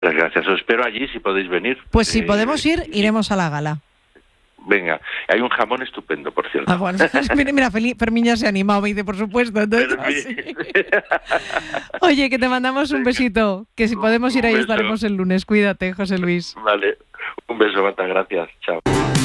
Las gracias. Os espero allí si podéis venir. Pues si podemos ir, iremos a la gala. Venga, hay un jamón estupendo, por cierto. Ah, bueno, mira, Fermín ya se ha animado, me dice, por supuesto. Entonces, sí. Oye, que te mandamos un besito, que si podemos ir ahí estaremos el lunes. Cuídate, José Luis. Vale, un beso, Marta, gracias. Chao.